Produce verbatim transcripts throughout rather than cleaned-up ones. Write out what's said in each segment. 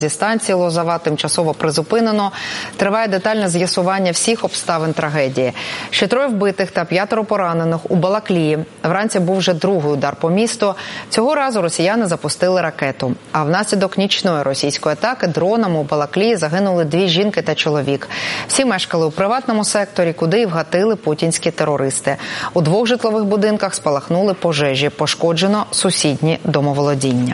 Зі станції Лозова тимчасово призупинено. Триває детальне з'ясування всіх обставин трагедії. Ще троє вбитих та п'ятеро поранених у Балаклії. Вранці був вже другий удар по місту. Цього разу росіяни запустили ракету. А внаслідок нічної російської атаки дронами у Балаклії загинули дві жінки та чоловік. Всі мешкали у приватному секторі, куди і вгатили путінські терористи. У двох житлових будинках спалахнули пожежі. Пошкоджено сусідні домоволодіння.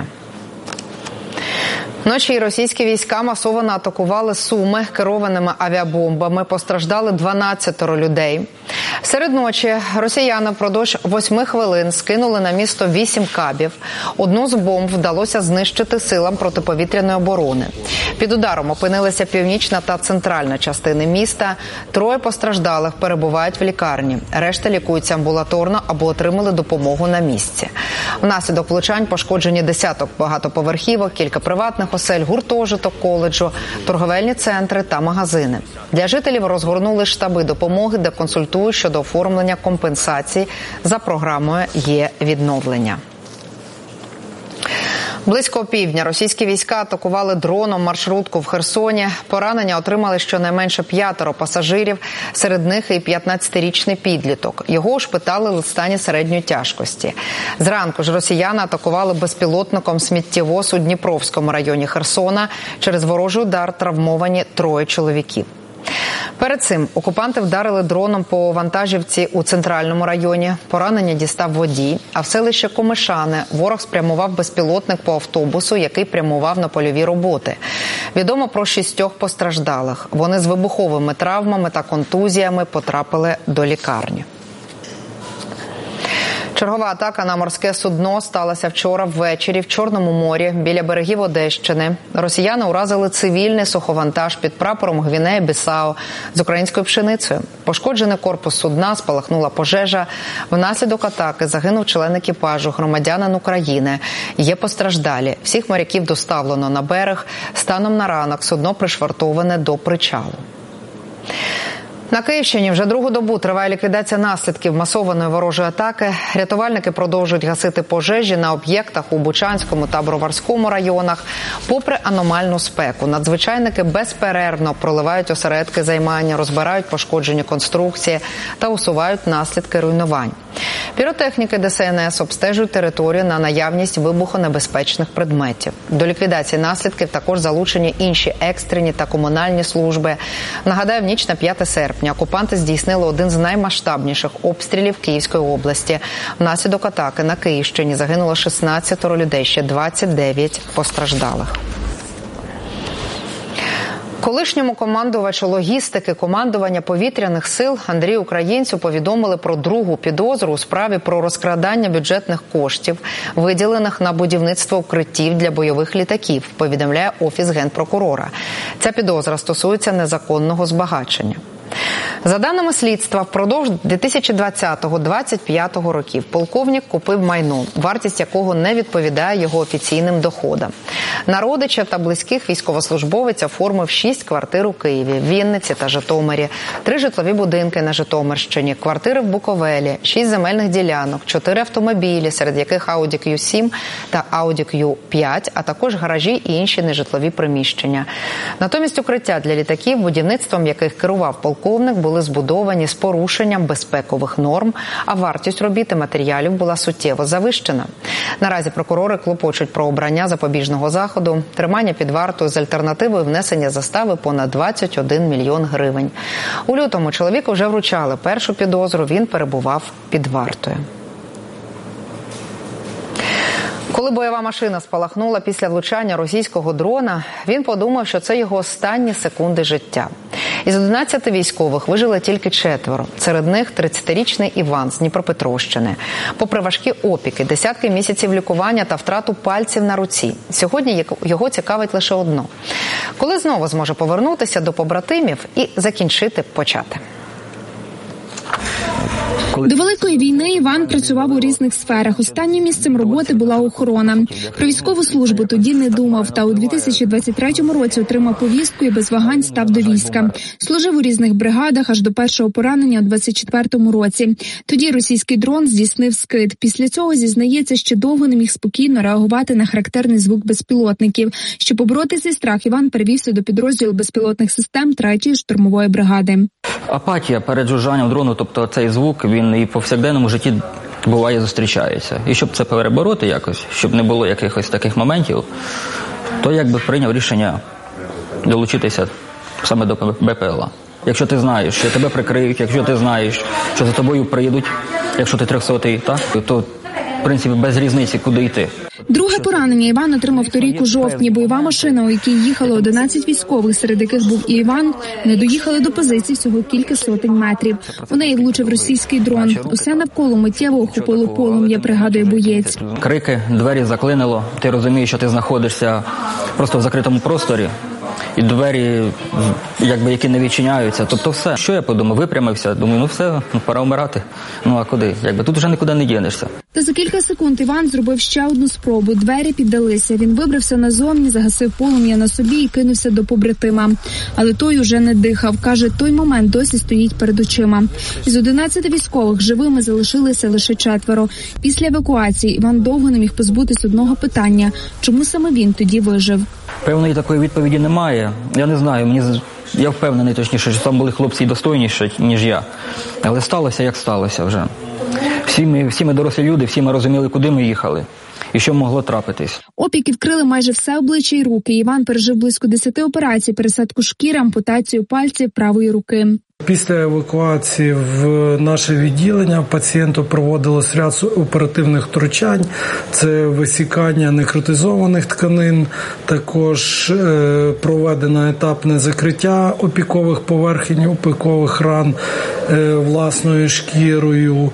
Вночі російські війська масово атакували Суми керованими авіабомбами. Постраждали дванадцятеро людей. Серед ночі росіяни впродовж восьми хвилин скинули на місто вісім кабів. Одну з бомб вдалося знищити силам протиповітряної оборони. Під ударом опинилися північна та центральна частини міста. Троє постраждалих перебувають в лікарні. Решта лікуються амбулаторно або отримали допомогу на місці. Внаслідок влучань пошкоджені десяток багатоповерхівок, кілька приватних осель, гуртожиток коледжу, торговельні центри та магазини. Для жителів розгорнули штаби допомоги, де консультують щодо оформлення компенсацій за програмою «Є-відновлення». Близько півдня російські війська атакували дроном маршрутку в Херсоні. Поранення отримали щонайменше п'ятеро пасажирів, серед них і п'ятнадцятирічний підліток. Його ушпиталили в стані середньої тяжкості. Зранку ж росіяни атакували безпілотником сміттєвоз у Дніпровському районі Херсона. Через ворожий удар травмовані троє чоловіків. Перед цим окупанти вдарили дроном по вантажівці у центральному районі. Поранення дістав водій, а в селище Комишани ворог спрямував безпілотник по автобусу, який прямував на польові роботи. Відомо про шістьох постраждалих. Вони з вибуховими травмами та контузіями потрапили до лікарні. Чергова атака на морське судно сталася вчора ввечері в Чорному морі біля берегів Одещини. Росіяни уразили цивільний суховантаж під прапором Гвінеї-Бісау з українською пшеницею. Пошкоджений корпус судна, спалахнула пожежа. Внаслідок атаки загинув член екіпажу, громадянин України. Є постраждалі. Всіх моряків доставлено на берег. Станом на ранок судно пришвартоване до причалу. На Київщині вже другу добу триває ліквідація наслідків масованої ворожої атаки. Рятувальники продовжують гасити пожежі на об'єктах у Бучанському та Броварському районах. Попри аномальну спеку, надзвичайники безперервно проливають осередки займання, розбирають пошкоджені конструкції та усувають наслідки руйнувань. Піротехніки Де Ес Ен Ес обстежують територію на наявність вибухонебезпечних предметів. До ліквідації наслідків також залучені інші екстрені та комунальні служби. Нагадаю, в ніч на п'яте серпня окупанти здійснили один з наймасштабніших обстрілів Київської області. Внаслідок атаки на Київщині загинуло шістнадцятеро людей, ще двадцять дев'ять постраждалих. Колишньому командувачу логістики командування повітряних сил Андрію Українцю повідомили про другу підозру у справі про розкрадання бюджетних коштів, виділених на будівництво укриттів для бойових літаків, повідомляє Офіс Генпрокурора. Ця підозра стосується незаконного збагачення. За даними слідства, впродовж дві тисячі двадцятого - двадцять п'ятого років полковник купив майно, вартість якого не відповідає його офіційним доходам. На родичів та близьких військовослужбовець оформив шість квартир у Києві, Вінниці та Житомирі, три житлові будинки на Житомирщині, квартири в Буковелі, шість земельних ділянок, чотири автомобілі, серед яких Ауді Кью сім та Ауді Кью п'ять, а також гаражі і інші нежитлові приміщення. Натомість укриття для літаків, будівництвом яких керував полковник, були збудовані з порушенням безпекових норм, а вартість робіт і матеріалів була суттєво завищена. Наразі прокурори клопочуть про обрання запобіжного заходу, тримання під вартою з альтернативою внесення застави понад двадцять один мільйон гривень. У лютому чоловіку вже вручали першу підозру, він перебував під вартою. Коли бойова машина спалахнула після влучання російського дрона, він подумав, що це його останні секунди життя. Із одинадцяти військових вижили тільки четверо. Серед них тридцятирічний Іван з Дніпропетровщини. Попри важкі опіки, десятки місяців лікування та втрату пальців на руці, сьогодні його цікавить лише одно – коли знову зможе повернутися до побратимів і закінчити почати. До Великої війни Іван працював у різних сферах. Останнім місцем роботи була охорона. Про військову службу тоді не думав, та у дві тисячі двадцять третьому році отримав повістку і без вагань став до війська. Служив у різних бригадах аж до першого поранення у двадцять четвертому році. Тоді російський дрон здійснив скид. Після цього, зізнається, ще довго не міг спокійно реагувати на характерний звук безпілотників. Щоб побороти цей страх, Іван перевівся до підрозділу безпілотних систем третьої штурмової бригади. Апатія перед жужжанням дрону, тобто цей звук, він і в повсякденному житті буває зустрічається. І щоб це перебороти якось, щоб не було якихось таких моментів, то якби прийняв рішення долучитися саме до БПЛА. Якщо ти знаєш, що тебе прикриють, якщо ти знаєш, що за тобою приїдуть, якщо ти трьохсотий, так, то в принципі без різниці, куди йти. Друге поранення Іван отримав торік у жовтні. Бойова машина, у якій їхало одинадцять військових, серед яких був і Іван, не доїхали до позицій всього кілька сотень метрів. У неї влучив російський дрон. Усе навколо миттєво охопило полум'я, пригадує боєць. Крики, двері заклинило. Ти розумієш, що ти знаходишся просто в закритому просторі. І двері, якби, які не відчиняються. Тобто все. Що я подумав? Випрямився. Думаю, ну все, ну, пора вмирати. Ну а куди? Якби тут вже нікуди не дінешся. Та за кілька секунд Іван зробив ще одну спробу. Двері піддалися. Він вибрався назовні, загасив полум'я на собі і кинувся до побратима. Але той уже не дихав. Каже, той момент досі стоїть перед очима. Із одинадцяти військових живими залишилися лише четверо. Після евакуації Іван довго не міг позбутись одного питання. Чому саме він тоді вижив? Певної такої відповіді немає. Я не знаю, мені я впевнений точніше, що там були хлопці і достойніші, ніж я. Але сталося, як сталося вже. Всі ми, всі ми дорослі люди, всі ми розуміли, куди ми їхали і що могло трапитись. Опіки вкрили майже все обличчя і руки. Іван пережив близько десяти операцій, пересадку шкіри, ампутацію пальців правої руки. Після евакуації в наше відділення пацієнту проводилось ряд оперативних втручань. Це висікання некротизованих тканин, також е, проведено етапне закриття опікових поверхень, опікових ран е, власною шкірою.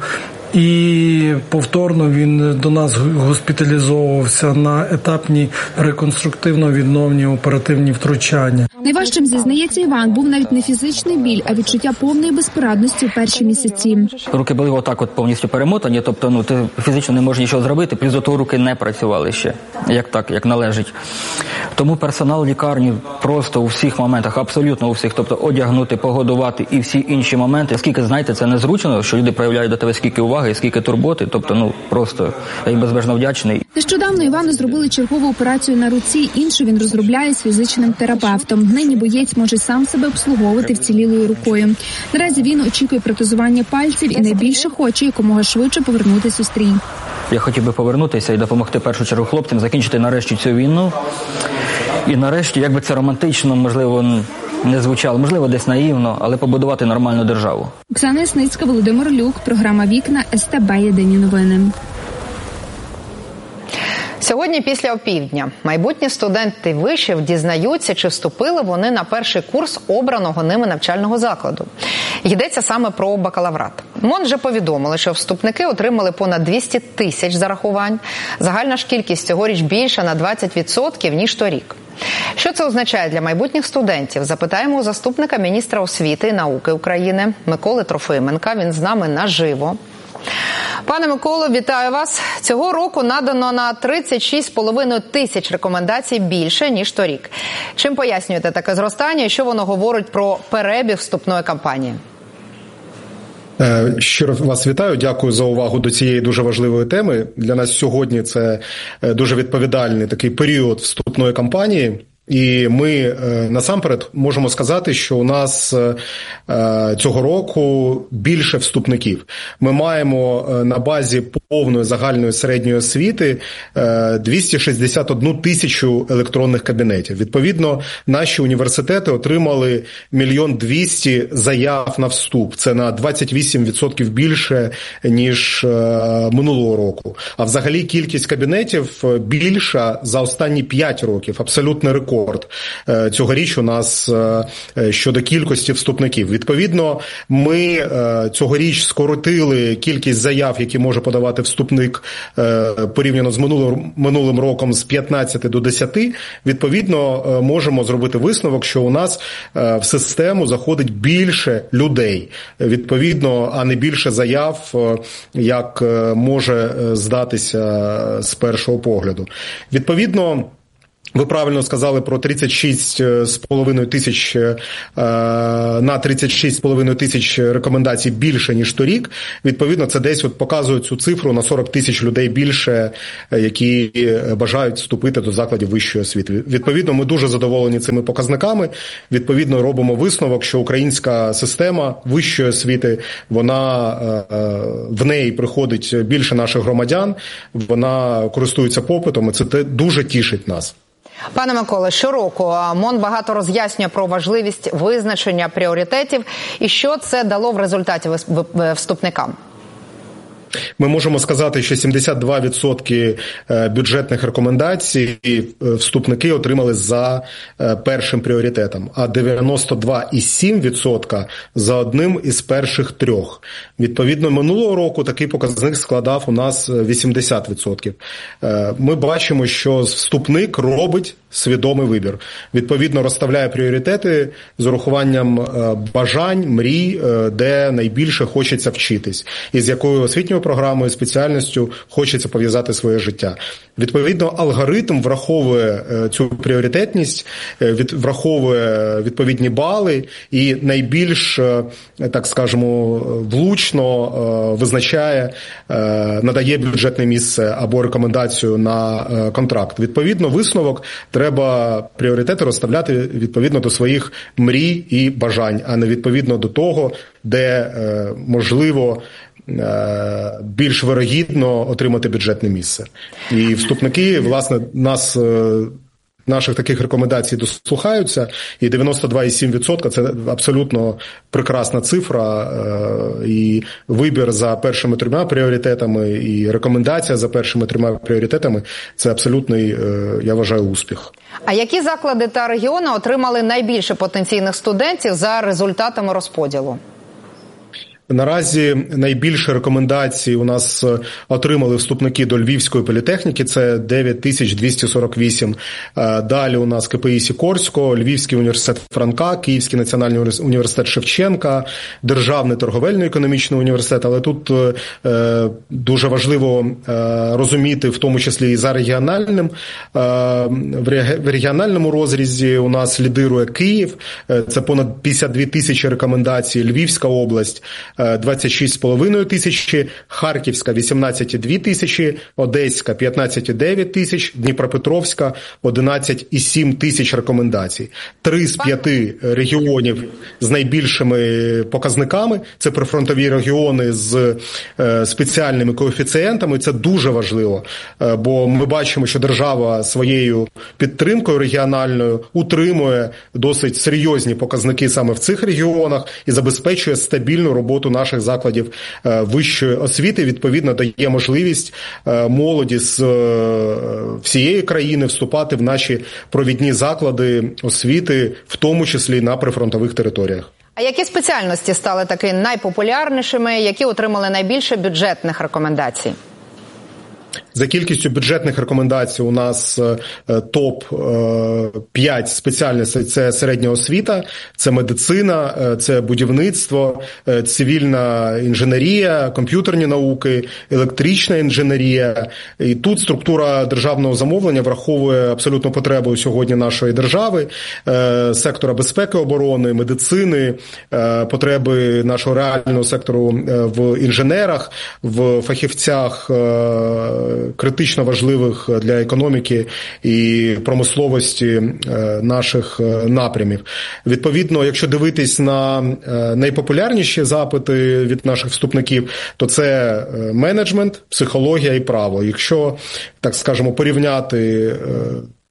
І повторно він до нас госпіталізовувався на етапні реконструктивно-відновні оперативні втручання. Найважчим, зізнається Іван, був навіть не фізичний біль, а відчуття повної безпорадності в перші місяці. Руки були отак от повністю перемотані, тобто ну ти фізично не можеш нічого зробити, плюс до того руки не працювали ще, як так, як належить. Тому персонал лікарні просто у всіх моментах, абсолютно у всіх, тобто одягнути, погодувати і всі інші моменти. Скільки, знаєте, це незручно, що люди проявляють до тебе скільки уваги і скільки турботи, тобто, ну, просто я їм безмежно вдячний. Нещодавно Івану зробили чергову операцію на руці, іншу він розробляє з фізичним терапевтом. Нині боєць може сам себе обслуговувати вцілілою рукою. Наразі він очікує протезування пальців і найбільше хоче якомога швидше повернутися у стрій. Я хотів би повернутися і допомогти в першу чергу хлопцям закінчити нарешті цю війну. І нарешті, як би це романтично, можливо, не звучало, можливо, десь наївно, але побудувати нормальну державу. Оксана Ясницька, Володимир Люк, програма «Вікна», ес те бе, Єдині новини. Сьогодні після опівдня майбутні студенти вишів дізнаються, чи вступили вони на перший курс обраного ними навчального закладу. Йдеться саме про бакалаврат. МОН вже повідомили, що вступники отримали понад двісті тисяч зарахувань. Загальна ж кількість цьогоріч більша на двадцять відсотків, ніж торік. Що це означає для майбутніх студентів? Запитаємо у заступника міністра освіти і науки України Миколи Трофименка. Він з нами наживо. Пане Миколо, вітаю вас. Цього року надано на тридцять шість з половиною тисяч рекомендацій більше, ніж торік. Чим пояснюєте таке зростання і що воно говорить про перебіг вступної кампанії? Щиро вас вітаю, дякую за увагу до цієї дуже важливої теми. Для нас сьогодні це дуже відповідальний такий період вступної кампанії. І ми насамперед можемо сказати, що у нас цього року більше вступників. Ми маємо на базі повної загальної середньої освіти двісті шістдесят одну тисячу електронних кабінетів. Відповідно, наші університети отримали мільйон двісті заяв на вступ. Це на двадцять вісім відсотків більше, ніж минулого року. А взагалі кількість кабінетів більша за останні п'ять років. Абсолютний рекорд. рекорд цьогоріч у нас щодо кількості вступників. Відповідно, ми цьогоріч скоротили кількість заяв, які може подавати вступник порівняно з минулим, минулим роком з п'ятнадцяти до десяти. Відповідно, можемо зробити висновок, що у нас в систему заходить більше людей, відповідно, а не більше заяв, як може здатися з першого погляду. Відповідно, ви правильно сказали про тридцять шість з половиною тисяч, на тридцять шість з половиною тисяч рекомендацій більше, ніж торік. Відповідно, це десь от показує цю цифру на сорок тисяч людей більше, які бажають вступити до закладів вищої освіти. Відповідно, ми дуже задоволені цими показниками. Відповідно, робимо висновок, що українська система вищої освіти, вона, в неї приходить більше наших громадян, вона користується попитом, і це дуже тішить нас. Пане Миколо, щороку МОН багато роз'яснює про важливість визначення пріоритетів і що це дало в результаті вступникам. Ми можемо сказати, що сімдесят два відсотки бюджетних рекомендацій вступники отримали за першим пріоритетом, а дев'яносто два цілих сім десятих відсотка за одним із перших трьох. Відповідно, минулого року такий показник складав у нас вісімдесят відсотків. Ми бачимо, що вступник робить свідомий вибір. Відповідно, розставляє пріоритети з урахуванням бажань, мрій, де найбільше хочеться вчитись, і з якою освітньою програмою, спеціальністю хочеться пов'язати своє життя. Відповідно, алгоритм враховує цю пріоритетність, враховує відповідні бали і найбільш, так скажемо, влучно визначає, надає бюджетне місце або рекомендацію на контракт. Відповідно, висновок треба пріоритети розставляти відповідно до своїх мрій і бажань, а не відповідно до того, де можливо більш вирогідно отримати бюджетне місце. І вступники, власне, нас, наших таких рекомендацій дослухаються, і дев'яносто два цілих сім десятих відсотка – це абсолютно прекрасна цифра, і вибір за першими трьома пріоритетами, і рекомендація за першими трьома пріоритетами – це абсолютний, я вважаю, успіх. А які заклади та регіони отримали найбільше потенційних студентів за результатами розподілу? Наразі найбільше рекомендацій у нас отримали вступники до Львівської політехніки, це дев'ять тисяч двісті сорок вісім. Далі у нас КПІ Сікорського, Львівський університет Франка, Київський національний університет Шевченка, Державний торговельно-економічний університет. Але тут е, дуже важливо е, розуміти, в тому числі і за регіональним. Е, в регіональному розрізі у нас лідирує Київ, це понад п'ятдесят дві тисячі рекомендацій, Львівська область – двадцять шість з половиною тисячі, Харківська – вісімнадцять цілих дві тисячі, Одеська – п'ятнадцять цілих дев'ять тисяч, Дніпропетровська – одинадцять цілих сім тисяч рекомендацій. Три з п'яти регіонів з найбільшими показниками – це прифронтові регіони з спеціальними коефіцієнтами. Це дуже важливо, бо ми бачимо, що держава своєю підтримкою регіональною утримує досить серйозні показники саме в цих регіонах і забезпечує стабільну роботу наших закладів вищої освіти, відповідно дає можливість молоді з всієї країни вступати в наші провідні заклади освіти, в тому числі на прифронтових територіях. А які спеціальності стали таки найпопулярнішими, які отримали найбільше бюджетних рекомендацій? За кількістю бюджетних рекомендацій у нас топ п'ять спеціальностей – це середня освіта, це медицина, це будівництво, цивільна інженерія, комп'ютерні науки, електрична інженерія. І тут структура державного замовлення враховує абсолютно потребу сьогодні нашої держави, сектора безпеки, оборони, медицини, потреби нашого реального сектору в інженерах, в фахівцях критично важливих для економіки і промисловості наших напрямів. Відповідно, якщо дивитись на найпопулярніші запити від наших вступників, то це менеджмент, психологія і право. Якщо, так скажемо, порівняти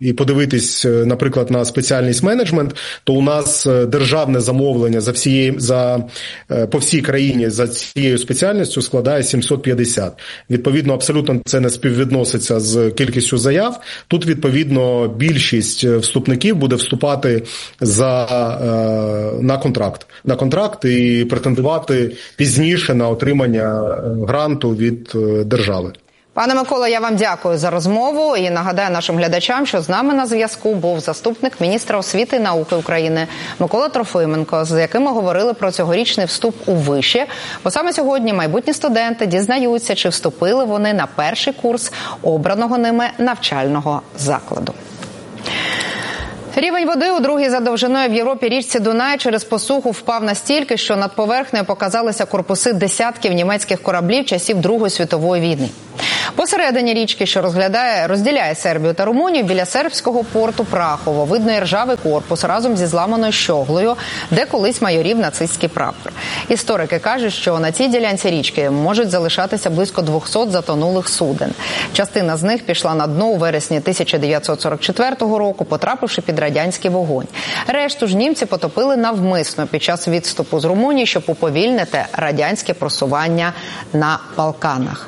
і подивитись, наприклад, на спеціальність менеджмент, то у нас державне замовлення за всією, за, по всій країні за цією спеціальністю складає сімсот п'ятдесят. Відповідно, абсолютно це не співвідноситься з кількістю заяв. Тут, відповідно, більшість вступників буде вступати за, на контракт. На контракт і претендувати пізніше на отримання гранту від держави. Пане Миколо, я вам дякую за розмову і нагадаю нашим глядачам, що з нами на зв'язку був заступник міністра освіти і науки України Микола Трофименко, з яким ми говорили про цьогорічний вступ у виші. Бо саме сьогодні майбутні студенти дізнаються, чи вступили вони на перший курс обраного ними навчального закладу. Рівень води у другій за довжиною в Європі річці Дунай через посуху впав настільки, що над поверхнею показалися корпуси десятків німецьких кораблів часів Другої світової війни. Посередині річки, що розглядає, розділяє Сербію та Румунію, біля сербського порту Прахово видно і ржавий корпус разом зі зламаною щоглою, де колись майорів нацистський прапор. Історики кажуть, що на цій ділянці річки можуть залишатися близько двохсот затонулих суден. Частина з них пішла на дно у вересні тисяча дев'ятсот сорок четвертого року, потрапивши під радянський вогонь. Решту ж німці потопили навмисно під час відступу з Румунії, щоб уповільнити радянське просування на Балканах.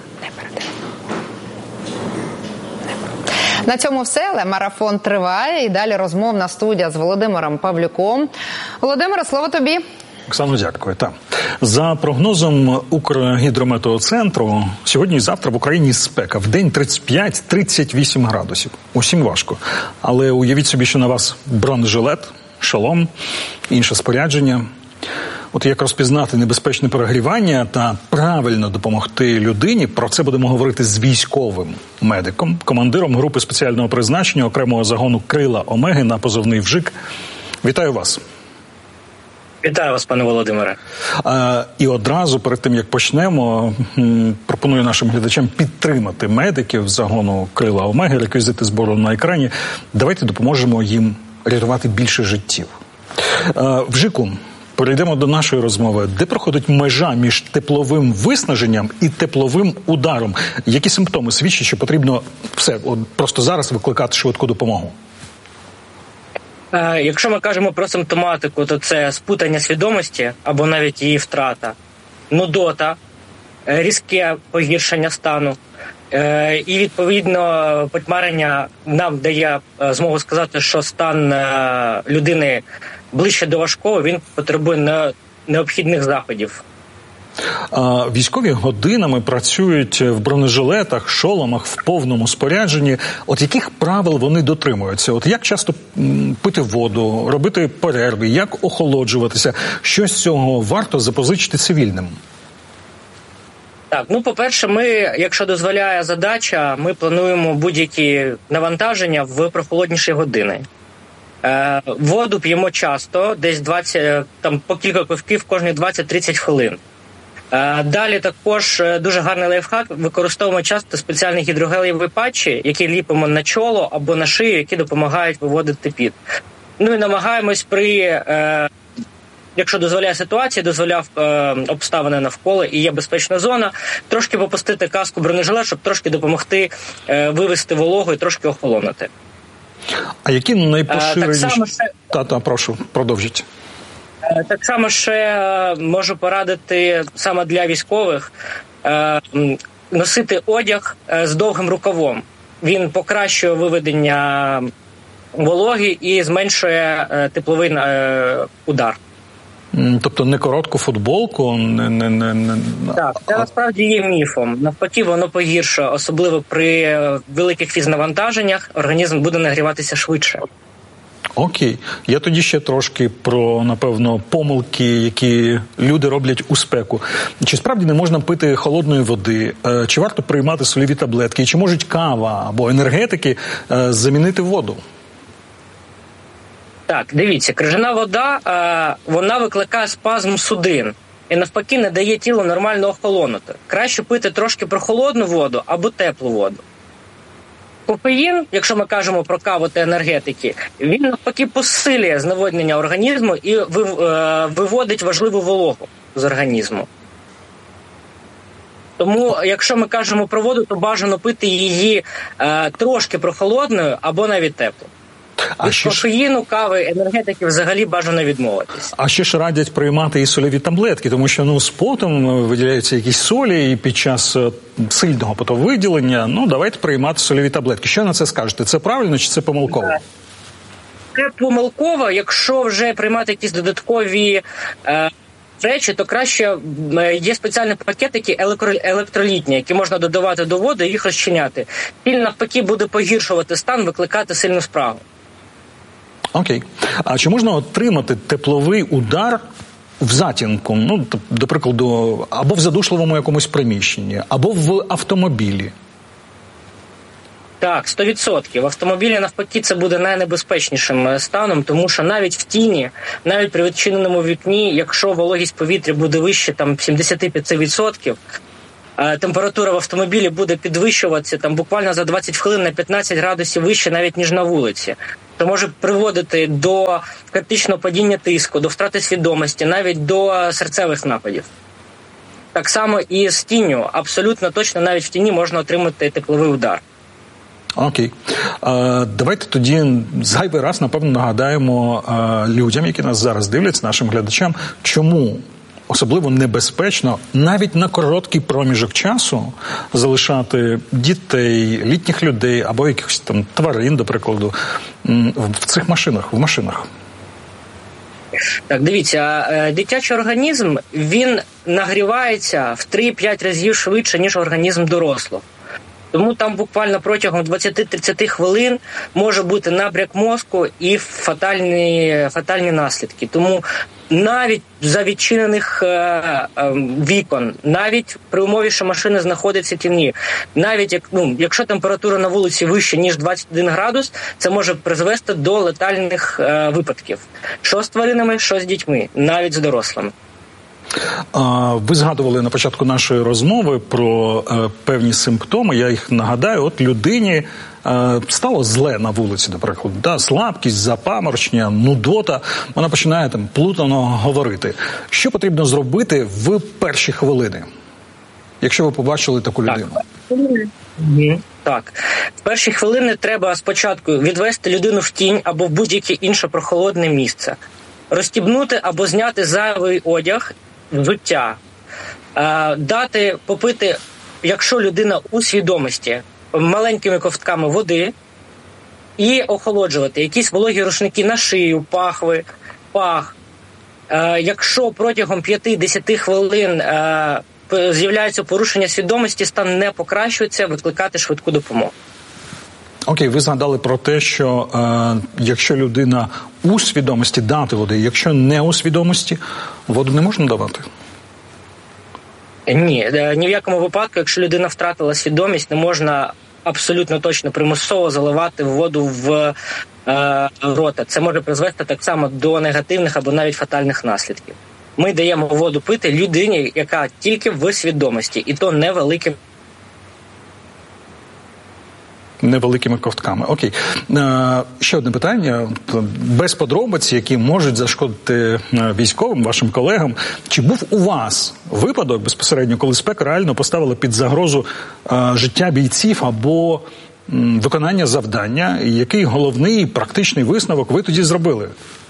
На цьому все, але марафон триває. І далі розмовна студія з Володимиром Павлюком. Володимире, слово тобі. Оксано, дякую. Так. За прогнозом Укргідрометеоцентру, сьогодні і завтра в Україні спека. В день тридцять п'ять - тридцять вісім градусів. Усім важко. Але уявіть собі, що на вас бронежилет, шолом, інше спорядження. От як розпізнати небезпечне перегрівання та правильно допомогти людині, про це будемо говорити з військовим медиком, командиром групи спеціального призначення окремого загону «Крила Омеги» на позивний «Вжик». Вітаю вас. Вітаю вас, пане Володимире. А, і одразу, перед тим, як почнемо, пропоную нашим глядачам підтримати медиків загону «Крила Омеги», реквізити збору на екрані. Давайте допоможемо їм рятувати більше життів. А, Вжику, перейдемо до нашої розмови. Де проходить межа між тепловим виснаженням і тепловим ударом? Які симптоми свідчать, що потрібно все, от просто зараз викликати швидку допомогу? Якщо ми кажемо про симптоматику, то це спутання свідомості або навіть її втрата, нудота, різке погіршення стану і, відповідно, потьмарення нам дає змогу сказати, що стан людини ближче до важкого, він потребує необхідних заходів. А військові годинами працюють в бронежилетах, шоломах, в повному спорядженні. От яких правил вони дотримуються? От як часто пити воду, робити перерви, як охолоджуватися? Що з цього варто запозичити цивільним? Так, ну, по-перше, ми, якщо дозволяє задача, ми плануємо будь-які навантаження в прохолодніші години. Е, воду п'ємо часто, десь двадцять, там по кілька ковтків кожні двадцять-тридцять хвилин. Далі також дуже гарний лайфхак. Використовуємо часто спеціальні гідрогелеві патчі, які ліпимо на чоло або на шию, які допомагають виводити піт. Ну і намагаємось при, е, якщо дозволяє ситуація, дозволяв е, обставини навколо і є безпечна зона, трошки попустити каску бронежилет, щоб трошки допомогти е, вивести вологу і трошки охолонути. А які найпоширеніші... Так само ще... Та-та, прошу, продовжіть. Так само ще можу порадити саме для військових носити одяг з довгим рукавом. Він покращує виведення вологи і зменшує тепловий удар. Тобто не коротку футболку? Не, не, не, не... Так, це насправді є міфом. Навпаки, воно погіршує, особливо при великих фізнавантаженнях, організм буде нагріватися швидше. Окей. Я тоді ще трошки про, напевно, помилки, які люди роблять у спеку. Чи справді не можна пити холодної води? Чи варто приймати соліві таблетки? Чи можуть кава або енергетики замінити воду? Так, дивіться, крижана вода, вона викликає спазм судин. І навпаки не дає тілу нормально охолонути. Краще пити трошки прохолодну воду або теплу воду. Кофеїн, якщо ми кажемо про каву та енергетики, він навпаки посилює зневоднення організму і виводить важливу вологу з організму. Тому, якщо ми кажемо про воду, то бажано пити її е, трошки прохолодною або навіть теплою. А Від ще кофеїну, ж... кави, енергетики взагалі бажано відмовитись. А ще ж радять приймати і сольові таблетки, тому що ну, з потом виділяються якісь солі, і під час сильного потовиділення, ну, давайте приймати сольові таблетки. Що на це скажете? Це правильно чи це помилково? Це помилково, якщо вже приймати якісь додаткові е, речі, то краще є спеціальні пакетики електролітні, які можна додавати до води і їх розчиняти. Сіль навпаки буде погіршувати стан, викликати сильну спрагу. Окей. А чи можна отримати тепловий удар в затінку, ну, до прикладу, або в задушливому якомусь приміщенні, або в автомобілі? Так, сто відсотків. В автомобілі, навпаки, це буде найнебезпечнішим станом, тому що навіть в тіні, навіть при відчиненому вікні, якщо вологість повітря буде вище там сімдесят п'ять відсотків, температура в автомобілі буде підвищуватися там буквально за двадцять хвилин на п'ятнадцять градусів вище, навіть ніж на вулиці. Це може приводити до критичного падіння тиску, до втрати свідомості, навіть до серцевих нападів. Так само і з тінню. Абсолютно точно навіть в тіні можна отримати тепловий удар. Окей. А, давайте тоді зайвий раз, напевно, нагадаємо а, людям, які нас зараз дивляться, нашим глядачам, чому особливо небезпечно навіть на короткий проміжок часу залишати дітей, літніх людей або якихось там тварин, до прикладу, в цих машинах, в машинах. Так, дивіться, дитячий організм, він нагрівається в три-п'ять разів швидше, ніж організм дорослого. Тому там буквально протягом двадцять-тридцять хвилин може бути набряк мозку і фатальні, фатальні наслідки. Тому навіть за відчинених е, е, вікон, навіть при умові, що машина знаходиться в тіні, навіть як, ну, якщо температура на вулиці вища, ніж двадцять один градус, це може призвести до летальних е, випадків. Що з тваринами, що з дітьми, навіть з дорослими. Ви згадували на початку нашої розмови про е, певні симптоми. Я їх нагадаю. От людині е, стало зле на вулиці, наприклад. Да, слабкість, запаморочення, нудота. Вона починає там плутано говорити. Що потрібно зробити в перші хвилини, якщо ви побачили таку людину? Так. Так. В перші хвилини треба спочатку відвести людину в тінь або в будь-яке інше прохолодне місце. Розстібнути або зняти зайвий одяг, взуття, е, дати попити, якщо людина у свідомості, маленькими ковтками води і охолоджувати якісь вологі рушники на шию, пахви, пах. Е, якщо протягом п'ять-десять хвилин е, з'являється порушення свідомості, стан не покращується, викликати швидку допомогу. Окей, ви згадали про те, що е, якщо людина у свідомості, дати води, якщо не у свідомості, воду не можна давати? Ні, ні в якому випадку, якщо людина втратила свідомість, не можна абсолютно точно примусово заливати воду в е, рота. Це може призвести так само до негативних або навіть фатальних наслідків. Ми даємо воду пити людині, яка тільки в свідомості, і то невеликим. Невеликими ковтками. Окей. Е, ще одне питання. Без подробиць, які можуть зашкодити військовим, вашим колегам. Чи був у вас випадок безпосередньо, коли спека реально поставила під загрозу е, життя бійців або м, виконання завдання? І який головний практичний висновок ви тоді зробили?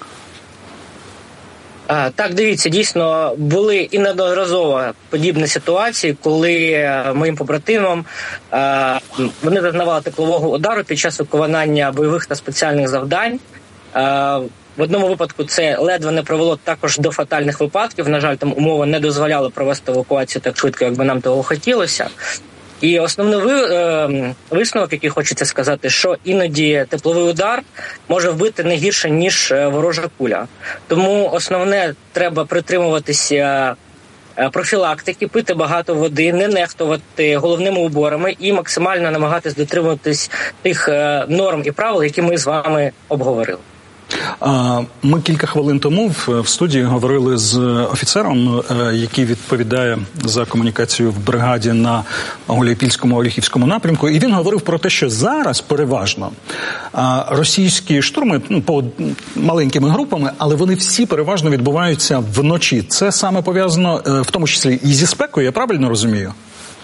Так, дивіться, дійсно, були і неодноразово подібні ситуації, коли моїм побратимам вони зазнавали теплового удару під час виконання бойових та спеціальних завдань. В одному випадку це ледве не привело також до фатальних випадків. На жаль, там умови не дозволяли провести евакуацію так швидко, як би нам того хотілося. І основний висновок, який хочеться сказати, що іноді тепловий удар може вбити не гірше, ніж ворожа куля. Тому основне, треба притримуватися профілактики, пити багато води, не нехтувати головними уборами і максимально намагатись дотримуватись тих норм і правил, які ми з вами обговорили. Ми кілька хвилин тому в студії говорили з офіцером, який відповідає за комунікацію в бригаді на Гуляйпільському, Оліхівському напрямку, і він говорив про те, що зараз переважно російські штурми, ну, по маленькими групами, але вони всі переважно відбуваються вночі. Це саме пов'язано в тому числі і зі спекою, я правильно розумію?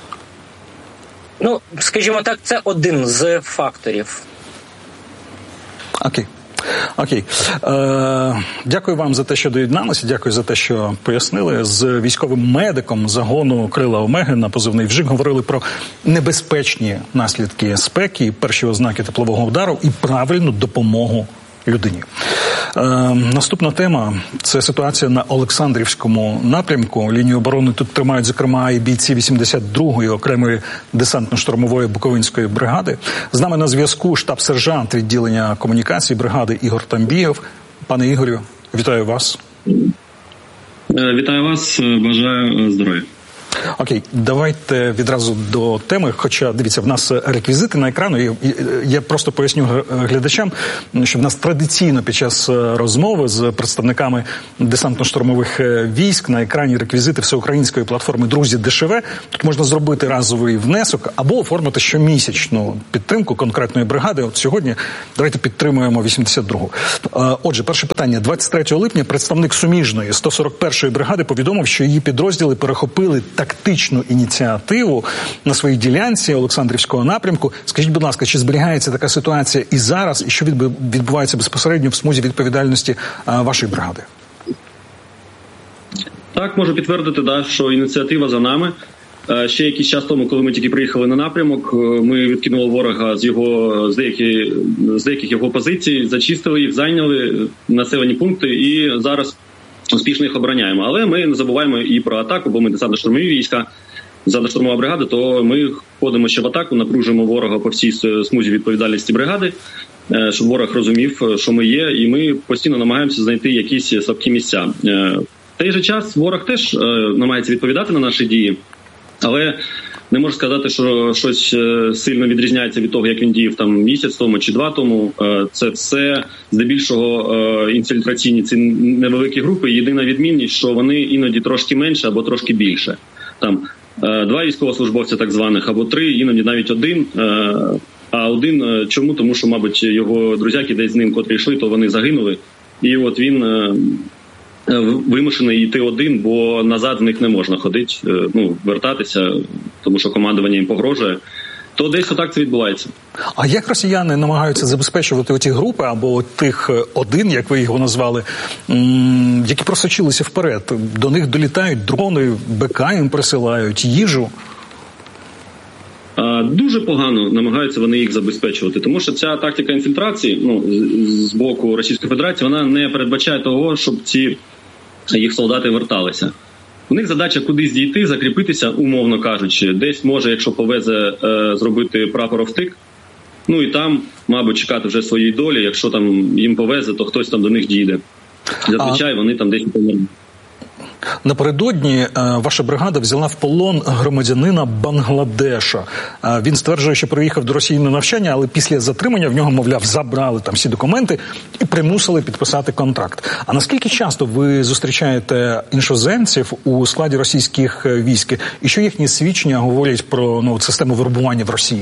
Ну, скажімо так, це один з факторів. Окей. Окей. Е, дякую вам за те, що доєдналися, дякую за те, що пояснили. З військовим медиком загону «Крила Омеги» на позивний «Вжик» говорили про небезпечні наслідки спеки, перші ознаки теплового удару і правильну допомогу людині. Е, наступна тема – це ситуація на Олександрівському напрямку. Лінію оборони тут тримають, зокрема, і бійці вісімдесят другої окремої десантно-штурмової Буковинської бригади. З нами на зв'язку штаб-сержант відділення комунікації бригади Ігор Тамбієв. Пане Ігорю, вітаю вас. Вітаю вас, бажаю здоров'я. Окей, давайте відразу до теми, хоча, дивіться, в нас реквізити на екрану, я просто поясню глядачам, що в нас традиційно під час розмови з представниками десантно-штурмових військ на екрані реквізити всеукраїнської платформи «Друзі ДШВ». Тут можна зробити разовий внесок або оформити щомісячну підтримку конкретної бригади. От сьогодні давайте підтримуємо вісімдесят другу. Отже, перше питання. двадцять третього липня представник суміжної сто сорок першої бригади повідомив, що її підрозділи перехопили тактичну ініціативу на своїй ділянці Олександрівського напрямку. Скажіть, будь ласка, чи зберігається така ситуація і зараз, і що відбувається безпосередньо в смузі відповідальності а, вашої бригади? Так, можу підтвердити, да, що ініціатива за нами. Ще якийсь час тому, коли ми тільки приїхали на напрямок, ми відкинули ворога з його з деяких, з деяких його позицій, зачистили їх, зайняли населені пункти і зараз успішно їх обороняємо. Але ми не забуваємо і про атаку, бо ми десантно-штурмові війська, десантно-штурмова бригада, то ми ходимо ще в атаку, напружуємо ворога по всій смузі відповідальності бригади, щоб ворог розумів, що ми є, і ми постійно намагаємося знайти якісь слабкі місця. В той же час ворог теж намагається відповідати на наші дії, але не можу сказати, що щось сильно відрізняється від того, як він діяв там місяць тому чи два тому. Це все здебільшого інфільтраційні ці невеликі групи. Єдина відмінність, що вони іноді трошки менше або трошки більше. Там два військовослужбовця так званих, або три, іноді навіть один. А один чому? Тому що, мабуть, його друзяки десь з ним, котрі йшли, то вони загинули. І от він вимушений йти один, бо назад в них не можна ходити, ну, вертатися, тому що командування їм погрожує. То десь отак це відбувається. А як росіяни намагаються забезпечувати оті групи, або тих один, як ви його назвали, які просочилися вперед? До них долітають дрони, БК їм присилають, їжу? Дуже погано намагаються вони їх забезпечувати, тому що ця тактика інфільтрації, ну, з боку Російської Федерації, вона не передбачає того, щоб ці їх солдати верталися. У них задача кудись дійти, закріпитися, умовно кажучи, десь може, якщо повезе, е, зробити прапоровтик, ну і там, мабуть, чекати вже своєї долі, якщо там їм повезе, то хтось там до них дійде. Зазвичай а... вони там десь померли. Напередодні ваша бригада взяла в полон громадянина Бангладеша. Він стверджує, що приїхав до Росії на навчання, але після затримання в нього, мовляв, забрали там всі документи і примусили підписати контракт. А наскільки часто ви зустрічаєте іншоземців у складі російських військ? І що їхні свідчення говорять про, ну, систему вербування в Росії?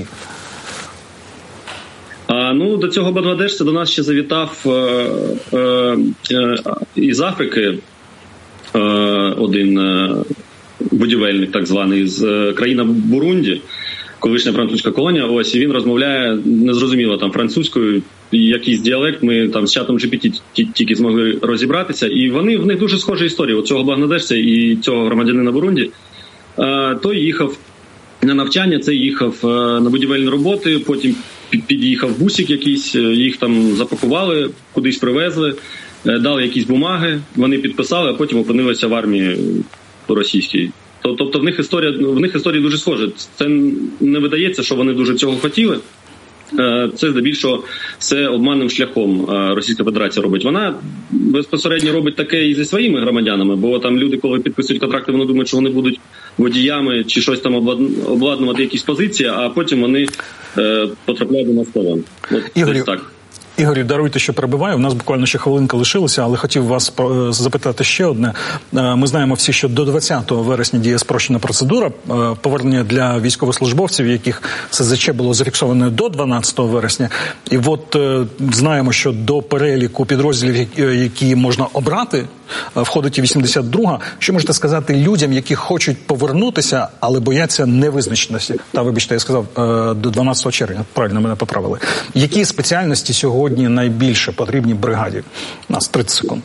А, ну, до цього бангладешця до нас ще завітав е, е, е, із Африки один будівельник, так званий, з країни Бурунді, колишня французька колонія, ось, і він розмовляє незрозуміло там французькою, якийсь діалект, ми там з чатом джі пі ті тільки змогли розібратися, і вони, в них дуже схожа історія, от цього бангладешця і цього громадянина Бурунді. Той їхав на навчання, цей їхав на будівельні роботи, потім під'їхав бусик якийсь, їх там запакували, кудись привезли, дали якісь бумаги, вони підписали, а потім опинилися в армії російській. Тобто в них історія, в них історії дуже схожі. Це не видається, що вони дуже цього хотіли. Це здебільшого все обманним шляхом Російська Федерація робить. Вона безпосередньо робить таке і зі своїми громадянами, бо там люди, коли підписують контракти, вони думають, що вони будуть водіями чи щось там обладнувати якісь позиції, а потім вони потрапляють на сторону. Ігорю, так. Ігорю, даруйте, що перебиваю. У нас буквально ще хвилинка лишилася, але хотів вас запитати ще одне. Ми знаємо всі, що до двадцятого вересня діє спрощена процедура повернення для військовослужбовців, яких ес зет че було зафіксовано до дванадцятого вересня. І от знаємо, що до переліку підрозділів, які можна обрати входить і вісімдесят друга. Що можете сказати людям, які хочуть повернутися, але бояться невизначеності? Та, вибачте, я сказав, до дванадцятого червня, правильно мене поправили. Які спеціальності сьогодні найбільше потрібні бригаді? У нас тридцять секунд.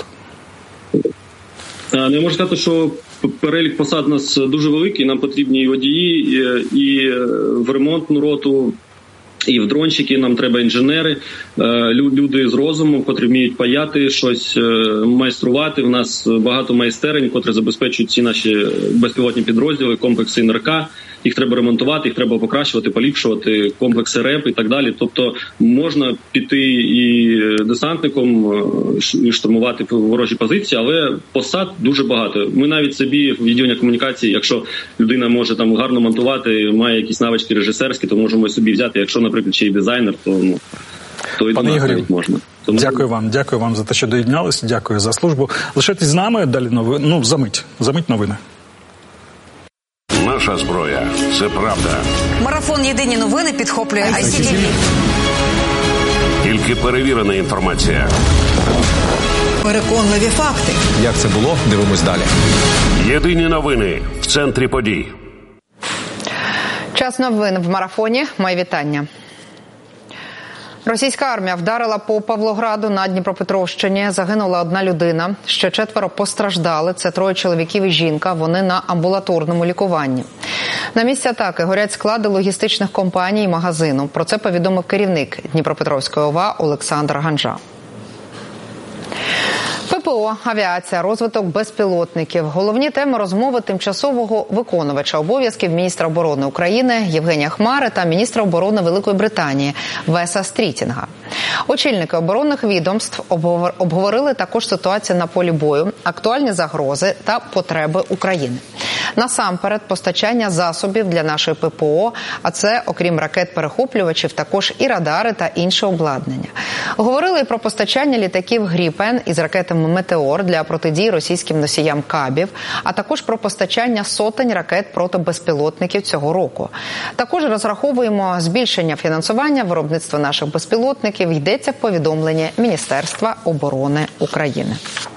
Не можу сказати, що перелік посад у нас дуже великий, нам потрібні і водії, і в ремонтну роту, і в дронщики, нам треба інженери, люди з розумом, котрі вміють паяти, щось майструвати. У нас багато майстерень, котрі забезпечують ці наші безпілотні підрозділи, комплекси НРК. Їх треба ремонтувати, їх треба покращувати, поліпшувати, комплекси РЕП і так далі. Тобто можна піти і десантником, і штурмувати ворожі позиції, але посад дуже багато. Ми навіть собі в відділення комунікації, якщо людина може там гарно монтувати, має якісь навички режисерські, то можемо собі взяти. Якщо, наприклад, ще й дизайнер, то, ну, то і до нас навіть можна. Тому... Дякую вам, дякую вам за те, що доєдналися, дякую за службу. Лишайтесь з нами, далі новини, ну, замить, замить новини. Наша зброя – це правда. Марафон «Єдині новини» підхоплює ай сі ті ві. Тільки перевірена інформація. Переконливі факти. Як це було? Дивимось далі. Єдині новини в центрі подій. Час новин в марафоні. Мої вітання. Російська армія вдарила по Павлограду на Дніпропетровщині. Загинула одна людина. Ще четверо постраждали. Це троє чоловіків і жінка. Вони на амбулаторному лікуванні. На місці атаки горять склади логістичних компаній і магазину. Про це повідомив керівник Дніпропетровської ОВА Олександр Ганжа. ППО, авіація, розвиток безпілотників. Головні теми розмови тимчасового виконувача обов'язків міністра оборони України Євгенія Хмари та міністра оборони Великої Британії Веса Стрітінга. Очільники оборонних відомств обговорили також ситуацію на полі бою, актуальні загрози та потреби України. Насамперед, постачання засобів для нашої ППО, а це, окрім ракет-перехоплювачів, також і радари та інше обладнання. Говорили і про постачання літаків «Гріпен» із ракетами «Метеор» для протидії російським носіям «Кабів», а також про постачання сотень ракет проти безпілотників цього року. Також розраховуємо збільшення фінансування виробництва наших безпілотників, йдеться в повідомленні Міністерства оборони України.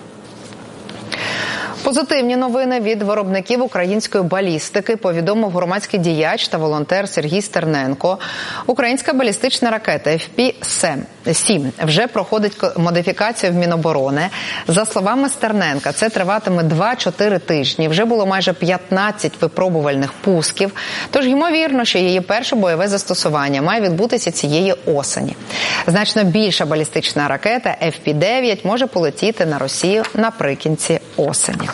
Позитивні новини від виробників української балістики повідомив громадський діяч та волонтер Сергій Стерненко. Українська балістична ракета еф пі сім вже проходить модифікацію в Міноборони. За словами Стерненка, це триватиме два-чотири тижні. Вже було майже п'ятнадцять випробувальних пусків. Тож ймовірно, що її перше бойове застосування має відбутися цієї осені. Значно більша балістична ракета еф пі дев'ять може полетіти на Росію наприкінці осені.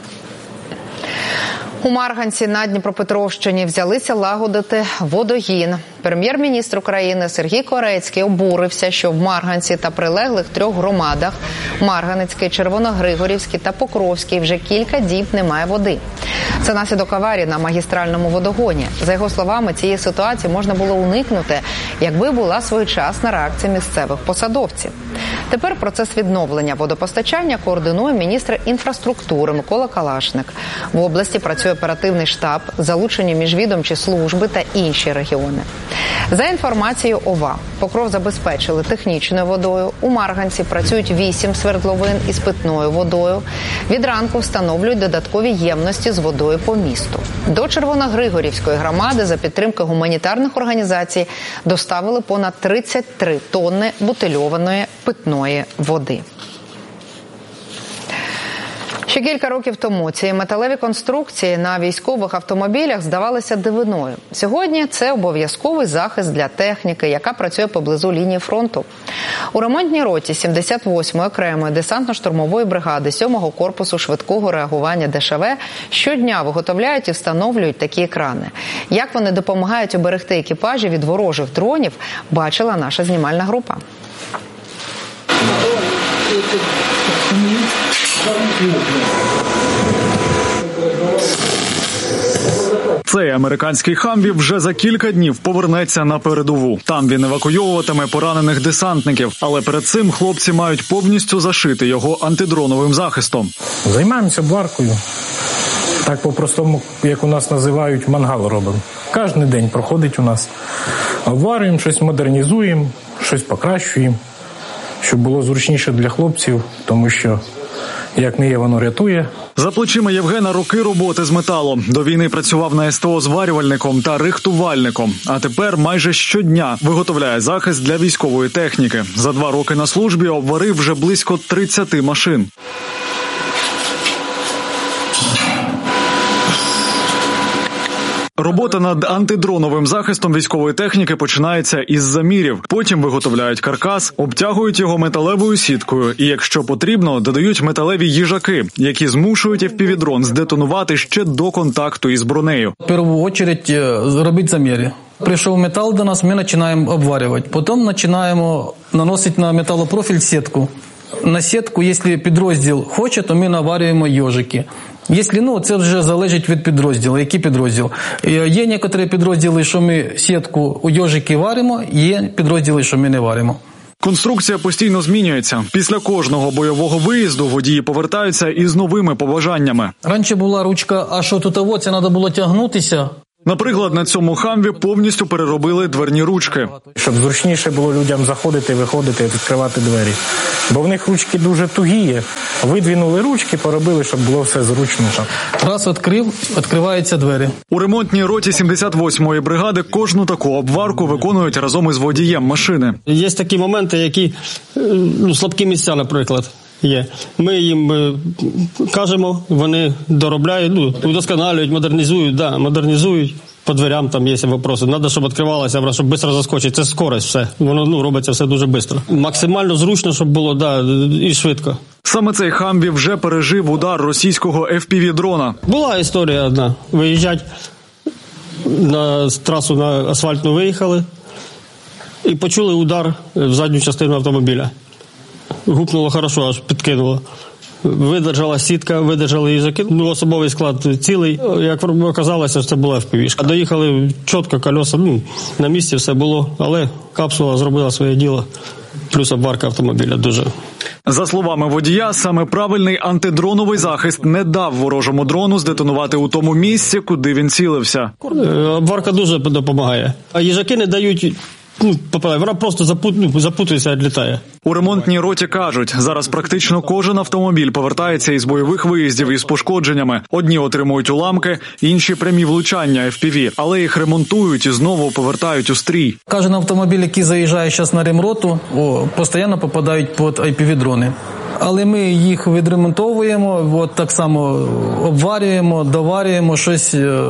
У Марганці на Дніпропетровщині взялися лагодити водогін. Прем'єр-міністр України Сергій Корецький обурився, що в Марганці та прилеглих трьох громадах – Марганецькій, Червоногригорівській та Покровській – вже кілька діб немає води. Це наслідок аварії на магістральному водогоні. За його словами, цієї ситуації можна було уникнути, якби була своєчасна реакція місцевих посадовців. Тепер процес відновлення водопостачання координує міністр інфраструктури Микола Калашник. В області працює оперативний штаб, залучені міжвідомчі служби та інші регіони. За інформацією ОВА, Покров забезпечили технічною водою. У Марганці працюють вісім свердловин із питною водою. Від ранку встановлюють додаткові ємності з водою по місту. До Червоногригорівської громади за підтримки гуманітарних організацій доставили понад тридцять три тонни бутильованої питної води. Ще кілька років тому ці металеві конструкції на військових автомобілях здавалися дивиною. Сьогодні це обов'язковий захист для техніки, яка працює поблизу лінії фронту. У ремонтній роті сімдесят восьмої окремої десантно-штурмової бригади сьомого корпусу швидкого реагування де ше ве щодня виготовляють і встановлюють такі екрани. Як вони допомагають уберегти екіпажі від ворожих дронів, бачила наша знімальна група. Цей американський «Хамві» вже за кілька днів повернеться на передову. Там він евакуйовуватиме поранених десантників. Але перед цим хлопці мають повністю зашити його антидроновим захистом. Займаємося варкою. Так по-простому, як у нас називають, мангал робимо. Кожен день проходить у нас. Обварюємо, щось модернізуємо, щось покращуємо, щоб було зручніше для хлопців, тому що Як не є, воно рятує. За плечима Євгена роки роботи з металом. До війни працював на ес те о зварювальником та рихтувальником. А тепер майже щодня виготовляє захист для військової техніки. За два роки на службі обварив вже близько тридцяти машин. Робота над антидроновим захистом військової техніки починається із замірів. Потім виготовляють каркас, обтягують його металевою сіткою і, якщо потрібно, додають металеві їжаки, які змушують еф пі ві-дрон здетонувати ще до контакту із бронею. В першу чергу робити заміри. Прийшов метал до нас, ми починаємо обварювати. Потім починаємо наносити на металопрофіль сітку. На сітку, якщо підрозділ хоче, то ми наварюємо йожики. Якщо, ну, це вже залежить від підрозділу. Який підрозділ? Є некоторі підрозділи, що ми сітку у йожики варимо, є підрозділи, що ми не варимо. Конструкція постійно змінюється. Після кожного бойового виїзду водії повертаються із новими побажаннями. Раніше була ручка, а що тут, ово, це треба було тягнутися. Наприклад, на цьому хамві повністю переробили дверні ручки. Щоб зручніше було людям заходити, виходити, відкривати двері. Бо в них ручки дуже тугі. Видвинули ручки, поробили, щоб було все зручно. Раз відкрив, відкриваються двері. У ремонтній роті сімдесят восьмої бригади кожну таку обварку виконують разом із водієм машини. Є такі моменти, які, ну, слабкі місця, наприклад, є. Ми їм кажемо, вони доробляють, ну, удосконалюють, модернізують, да, модернізують. По дверям там є вопроси. Треба, щоб відкривалося, щоб швидко заскочити. Це скорость все. Воно, ну, робиться все дуже швидко. Максимально зручно, щоб було, да, і швидко. Саме цей хамві вже пережив удар російського еф пі ві-дрона. Була історія одна. Виїжджать на трасу, на асфальтну виїхали і почули удар в задню частину автомобіля. Гупнуло хорошо, аж підкинуло. Видержала сітка, видержали їжаки. Ну, особовий склад цілий. Як оказалося, це була еф пі ві-шка. Доїхали чітко, колеса, ну, на місці все було, але капсула зробила своє діло. Плюс обварка автомобіля дуже. За словами водія, саме правильний антидроновий захист не дав ворожому дрону здетонувати у тому місці, куди він цілився. Обварка дуже допомагає. А їжаки не дають... Ну, вона просто запут, ну, запутується і відлітає. У ремонтній роті кажуть, зараз практично кожен автомобіль повертається із бойових виїздів із пошкодженнями. Одні отримують уламки, інші прямі влучання еф пі ві, але їх ремонтують і знову повертають у стрій. Кожен автомобіль, який заїжджає зараз на ремроту, о, постійно попадають під ай пі ві-дрони. Але ми їх відремонтовуємо, от так само обварюємо, доварюємо, щось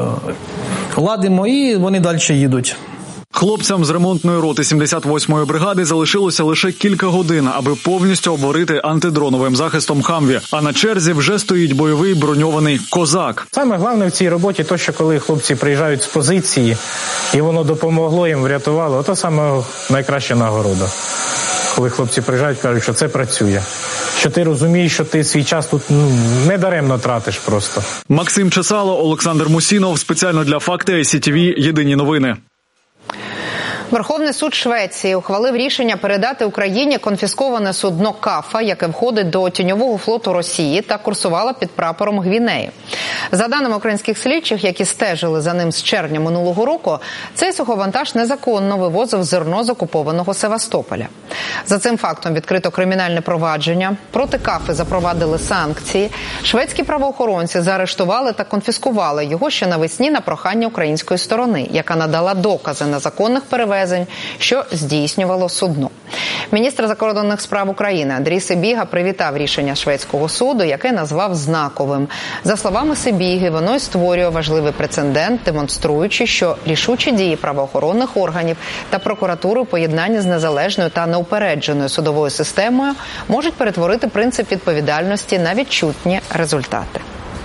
ладимо і вони далі їдуть. Хлопцям з ремонтної роти сімдесят восьмої бригади залишилося лише кілька годин, аби повністю обварити антидроновим захистом хамві. А на черзі вже стоїть бойовий броньований «Козак». Саме головне в цій роботі те, що коли хлопці приїжджають з позиції, і воно допомогло їм, врятувало, то саме найкраща нагорода. Коли хлопці приїжджають, кажуть, що це працює. Що ти розумієш, що ти свій час тут, ну, не даремно тратиш просто. Максим Чесало, Олександр Мусінов. Спеціально для Факти ай сі ті ві. Єдині новини. Верховний суд Швеції ухвалив рішення передати Україні конфісковане судно «Кафа», яке входить до тіньового флоту Росії та курсувало під прапором Гвінеї. За даними українських слідчих, які стежили за ним з червня минулого року, цей суховантаж незаконно вивозив зерно з окупованого Севастополя. За цим фактом відкрито кримінальне провадження. Проти «Кафи» запровадили санкції. Шведські правоохоронці заарештували та конфіскували його ще навесні на прохання української сторони, яка надала докази незаконних перевезень, що здійснювало судно. Міністр закордонних справ України Андрій Сибіга привітав рішення шведського суду, яке назвав знаковим. За словами Сибіги, воно й створює важливий прецедент, демонструючи, що рішучі дії правоохоронних органів та прокуратури у поєднанні з незалежною та неупередженою судовою системою можуть перетворити принцип відповідальності на відчутні результати.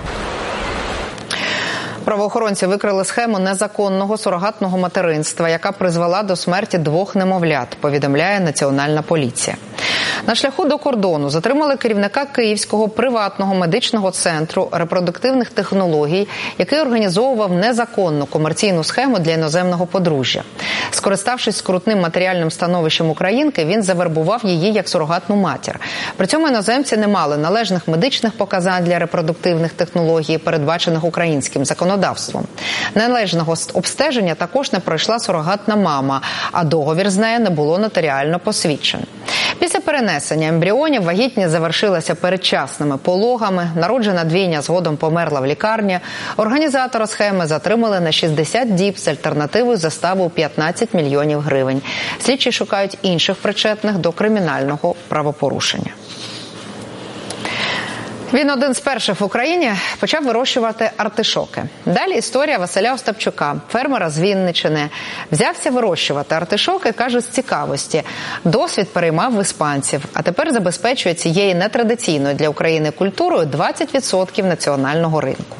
Правоохоронці викрили схему незаконного сурогатного материнства, яка призвела до смерті двох немовлят, повідомляє Національна поліція. На шляху до кордону затримали керівника Київського приватного медичного центру репродуктивних технологій, який організовував незаконну комерційну схему для іноземного подружжя. Скориставшись скрутним матеріальним становищем українки, він завербував її як сурогатну матір. При цьому іноземці не мали належних медичних показань для репродуктивних технологій, передбачених українським законодавством. Належного обстеження також не пройшла сурогатна мама, а договір з нею не було нотаріально посвідчений. Після перенесення перенесення ембріонів, вагітність завершилася передчасними пологами, народжена двійня згодом померла в лікарні. Організатора схеми затримали на шістдесят діб з альтернативою застави у п'ятнадцять мільйонів гривень. Слідчі шукають інших причетних до кримінального правопорушення. Він один з перших в Україні почав вирощувати артишоки. Далі історія Василя Остапчука, фермера з Вінниччини. Взявся вирощувати артишоки, каже, з цікавості. Досвід переймав в іспанців, а тепер забезпечує цією нетрадиційною для України культурою двадцять відсотків національного ринку.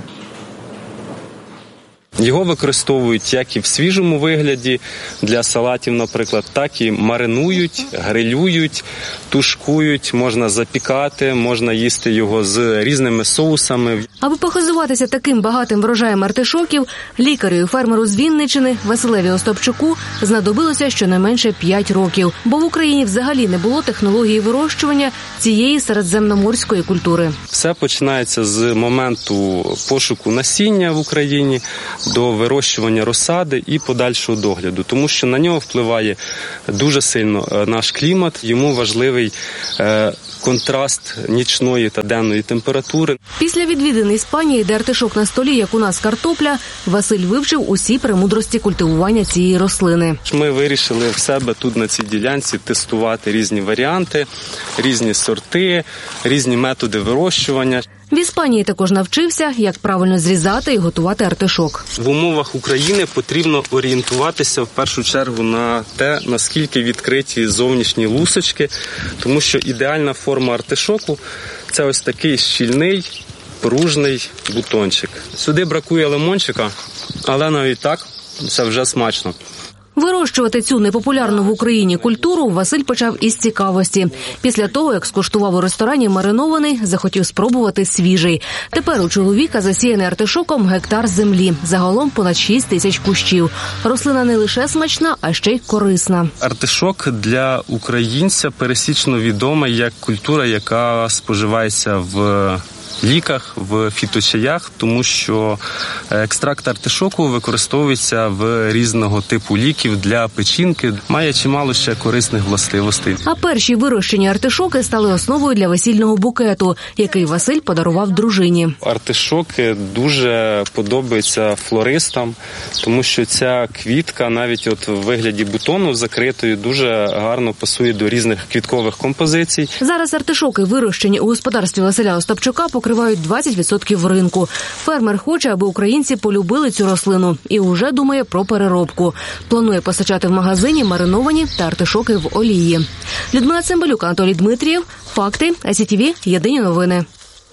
Його використовують як і в свіжому вигляді для салатів, наприклад, так і маринують, грилюють, тушкують, можна запікати, можна їсти його з різними соусами. Аби похизуватися таким багатим врожаєм артишоків, лікарю і фермеру з Вінниччини Василеві Остапчуку знадобилося щонайменше п'ять років, бо в Україні взагалі не було технології вирощування цієї середземноморської культури. Все починається з моменту пошуку насіння в Україні до вирощування розсади і подальшого догляду, тому що на нього впливає дуже сильно наш клімат, йому важливий е, контраст нічної та денної температури. Після відвідин Іспанії, де артишок на столі, як у нас картопля, Василь вивчив усі премудрості культивування цієї рослини. Ми вирішили в себе тут на цій ділянці тестувати різні варіанти, різні сорти, різні методи вирощування. В Іспанії також навчився, як правильно зрізати і готувати артишок. В умовах України потрібно орієнтуватися в першу чергу на те, наскільки відкриті зовнішні лусочки, тому що ідеальна форма артишоку – це ось такий щільний, пружний бутончик. Сюди бракує лимончика, але навіть так це вже смачно. Вирощувати цю непопулярну в Україні культуру Василь почав із цікавості. Після того, як скуштував у ресторані маринований, захотів спробувати свіжий. Тепер у чоловіка засіяний артишоком гектар землі. Загалом понад шість тисяч кущів. Рослина не лише смачна, а ще й корисна. Артишок для українця пересічно відома як культура, яка споживається в ліках, в фіточаях, тому що екстракт артишоку використовується в різного типу ліків для печінки, має чимало ще корисних властивостей. А перші вирощені артишоки стали основою для весільного букету, який Василь подарував дружині. Артишоки дуже подобаються флористам, тому що ця квітка навіть от в вигляді бутону закритою дуже гарно пасує до різних квіткових композицій. Зараз артишоки, вирощені у господарстві Василя Остапчука, покривають двадцять відсотків ринку. Фермер хоче, аби українці полюбили цю рослину і уже думає про переробку. Планує постачати в магазині мариновані та артишоки в олії. Людмила Цимбалюк, Анатолій Дмитрієв. Факти. ай сі ті ві. Єдині новини.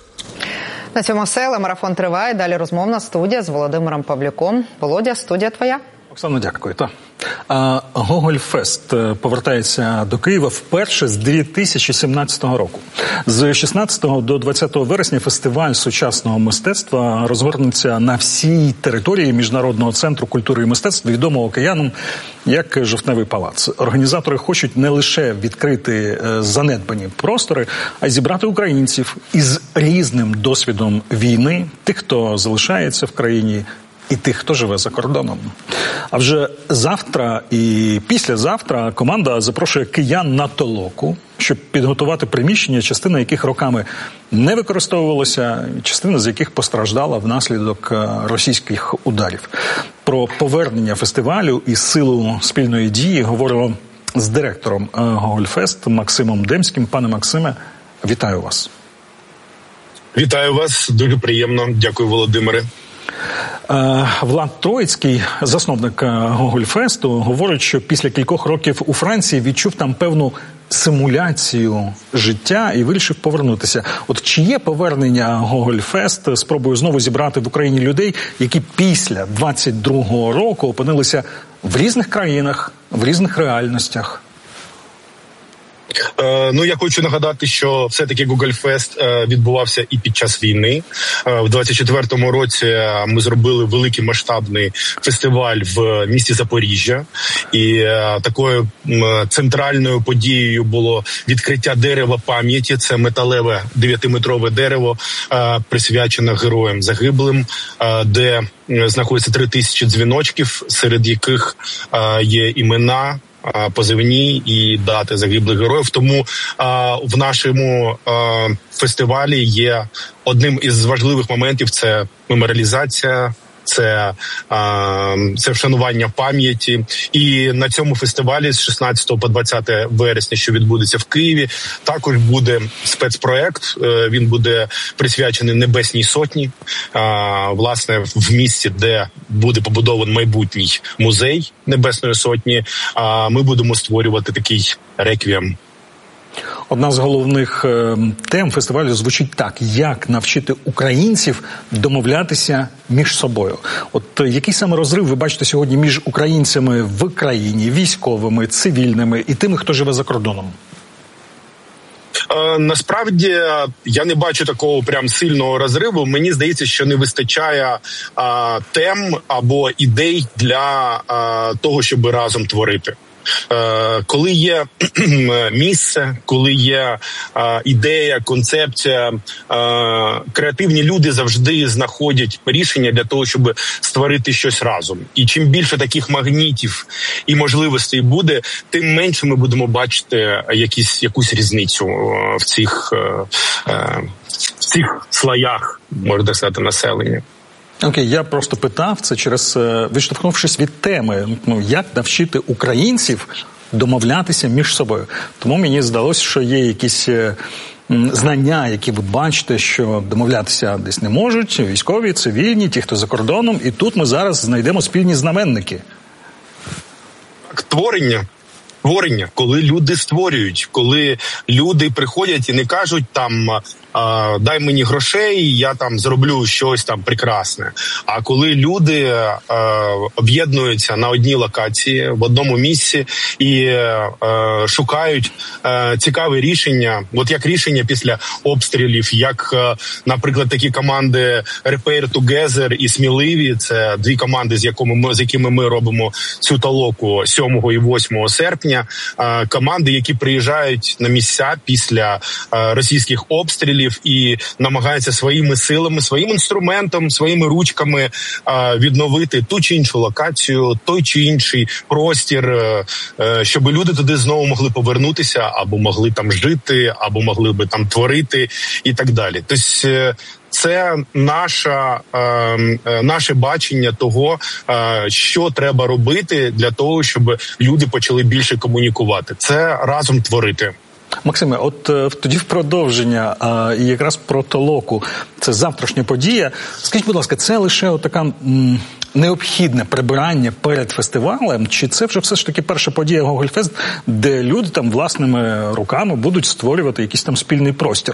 На цьому все. Марафон триває. Далі розмовна студія з Володимиром Павлюком. Володя, студія твоя. Оксано, дякую. Та. А Гогольфест повертається до Києва вперше з дві тисячі сімнадцятого року. З шістнадцятого до двадцятого вересня фестиваль сучасного мистецтва розгорнеться на всій території Міжнародного центру культури і мистецтва, відомого киянам як Жовтневий палац. Організатори хочуть не лише відкрити занедбані простори, а й зібрати українців із різним досвідом війни, тих, хто залишається в країні, і тих, хто живе за кордоном. А вже завтра і післязавтра команда запрошує киян на толоку, щоб підготувати приміщення, частина яких роками не використовувалася, частина з яких постраждала внаслідок російських ударів. Про повернення фестивалю і силу спільної дії говоримо з директором Гогольфест Максимом Демським. Пане Максиме, вітаю вас. Вітаю вас, дуже приємно. Дякую, Володимире. Влад Троїцький, засновник Гогольфесту, говорить, що після кількох років у Франції відчув там певну симуляцію життя і вирішив повернутися. От чи є повернення Гогольфест спробою знову зібрати в Україні людей, які після двадцять другого року опинилися в різних країнах, в різних реальностях? Е, ну, я хочу нагадати, що все-таки Гогольфест е, відбувався і під час війни. Е, в двадцять четвертому році ми зробили великий масштабний фестиваль в місті Запоріжжя. І е, такою е, центральною подією було відкриття дерева пам'яті. Це металеве дев'ятиметрове дерево, е, присвячене героям загиблим, е, де знаходиться три тисячі дзвіночків, серед яких е, є імена позивні і дати загиблих героїв. Тому а, в нашому а, фестивалі є одним із важливих моментів – це меморіалізація, це, а, це вшанування пам'яті. І на цьому фестивалі з шістнадцятого по двадцяте вересня, що відбудеться в Києві, також буде спецпроект. Він буде присвячений Небесній Сотні, а, власне, в місці, де буде побудований майбутній музей Небесної Сотні. А ми будемо створювати такий реквієм. Одна з головних е, тем фестивалю звучить так: як навчити українців домовлятися між собою. От е, який саме розрив ви бачите сьогодні між українцями в країні, військовими, цивільними і тими, хто живе за кордоном? Е, насправді я не бачу такого прям сильного розриву. Мені здається, що не вистачає е, тем або ідей для е, того, щоб разом творити. Коли є місце, коли є е, ідея, концепція, е, креативні люди завжди знаходять рішення для того, щоб створити щось разом. І чим більше таких магнітів і можливостей буде, тим менше ми будемо бачити якісь, якусь різницю в цих, е, в цих слоях, можна сказати, населення. Окей, я просто питав це через, відштовхнувшись від теми, ну, як навчити українців домовлятися між собою. Тому мені здалося, що є якісь знання, які ви бачите, що домовлятися десь не можуть, військові, цивільні, ті, хто за кордоном, і тут ми зараз знайдемо спільні знаменники. Творення. Творення, коли люди створюють, коли люди приходять і не кажуть там дай мені грошей, я там зроблю щось там прекрасне. А коли люди е, об'єднуються на одній локації, в одному місці і е, шукають е, цікаві рішення, от як рішення після обстрілів, як, е, наприклад, такі команди Repair Together і Сміливі, це дві команди, з якими ми, з якими ми робимо цю толоку сьомого і восьмого серпня, е, команди, які приїжджають на місця після е, російських обстрілів, і намагаються своїми силами, своїм інструментом, своїми ручками а, відновити ту чи іншу локацію, той чи інший простір, а, щоб люди туди знову могли повернутися, або могли там жити, або могли би там творити і так далі. Тобто це наша, е, наше бачення того, е, що треба робити для того, щоб люди почали більше комунікувати. Це разом творити. Максиме, от е, тоді в продовження е, і якраз про толоку, це завтрашня подія. Скажіть, будь ласка, це лише така м, необхідне прибирання перед фестивалем, чи це вже все ж таки перша подія Гогольфест, де люди там власними руками будуть створювати якийсь там спільний простір?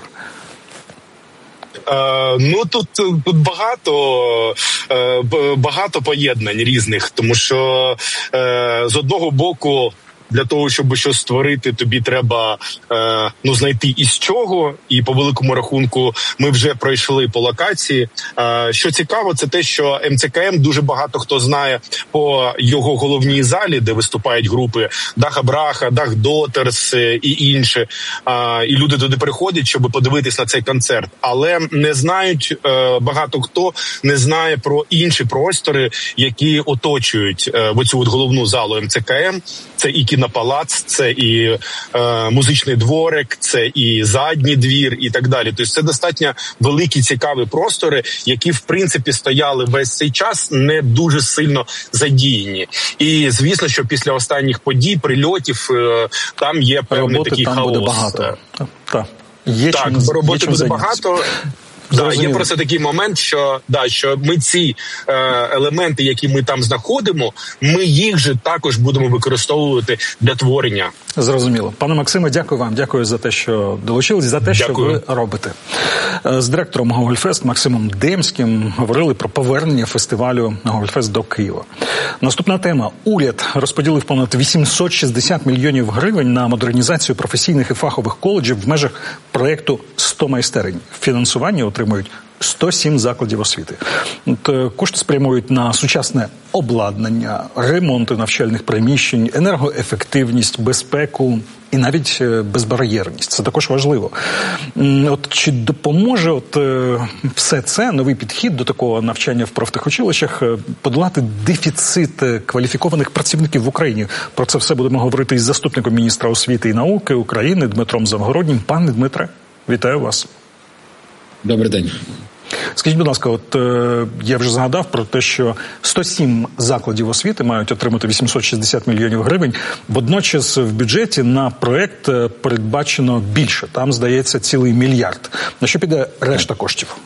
Uh, ну тут, тут багато uh, багато поєднань різних, тому що uh, з одного боку для того, щоб щось створити, тобі треба е, ну, знайти із чого, і по великому рахунку ми вже пройшли по локації. Е, що цікаво, це те, що ем це ка ем дуже багато хто знає по його головній залі, де виступають групи Даха Браха, Дах Дотерс і інші. Е, і люди туди приходять, щоб подивитись на цей концерт. Але не знають, е, багато хто не знає про інші простори, які оточують е, оцю от головну залу ем це ка ем. Це і кінопалац, це і е, музичний дворик, це і задній двір, і так далі. Тобто це достатньо великі, цікаві простори, які, в принципі, стояли весь цей час не дуже сильно задіяні. І, звісно, що після останніх подій, прильотів, е, там є певний роботи такий там хаос. Буде багато. Так, є так чим, роботи є чим буде зайнятися. багато. Да, є просто такий момент, що да, що ми ці е, елементи, які ми там знаходимо, ми їх же також будемо використовувати для творення. Зрозуміло. Пане Максиме, дякую вам. Дякую за те, що долучились, за те, дякую. Що ви робите. З директором Гогольфест Максимом Демським говорили про повернення фестивалю Гогольфест до Києва. Наступна тема. Уряд розподілив понад вісімсот шістдесят мільйонів гривень на модернізацію професійних і фахових коледжів в межах проєкту «сто майстерень». Фінансування отримують сто сім закладів освіти. Кошти спрямують на сучасне обладнання, ремонти навчальних приміщень, енергоефективність, безпеку і навіть безбар'єрність. Це також важливо. От чи допоможе от все це, новий підхід до такого навчання в профтехучилищах, подолати дефіцит кваліфікованих працівників в Україні? Про це все будемо говорити із заступником міністра освіти і науки України Дмитром Завгороднім. Пане Дмитре, вітаю вас. Добрий день. Скажіть, будь ласка, от е, я вже згадав про те, що сто сім закладів освіти мають отримати вісімсот шістдесят мільйонів гривень. Водночас в бюджеті на проект передбачено більше. Там, здається, цілий мільярд. На що піде решта коштів?